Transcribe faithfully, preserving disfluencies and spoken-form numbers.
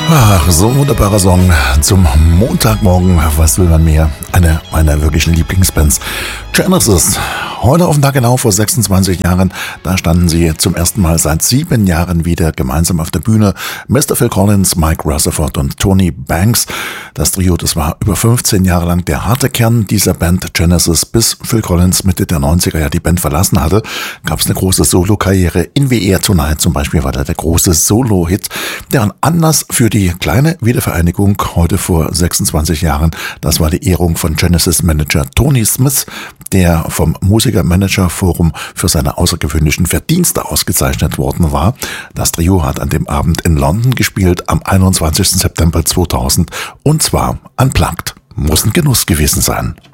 Ach, so ein wunderbarer Song zum Montagmorgen. Was will man mehr? Eine meiner wirklichen Lieblingsbands. Genesis. Heute auf den Tag genau vor sechsundzwanzig Jahren. Da standen sie zum ersten Mal seit sieben Jahren wieder gemeinsam auf der Bühne. Mister Phil Collins, Mike Rutherford und Tony Banks. Das Trio, das war über fünfzehn Jahre lang der harte Kern dieser Band Genesis, bis Phil Collins Mitte der neunziger ja die Band verlassen hatte. Gab es eine große Solo-Karriere. In We Are Tonight zum Beispiel war da der große Solo-Hit. Der Anlass für die kleine Wiedervereinigung heute vor sechsundzwanzig Jahren, das war die Ehrung von Genesis-Manager Tony Smith, der vom Musiker-Manager-Forum für seine außergewöhnlichen Verdienste ausgezeichnet worden war. Das Trio hat an dem Abend in London gespielt, am einundzwanzigsten September zweitausend, und zwar unplugged. Muss ein Genuss gewesen sein.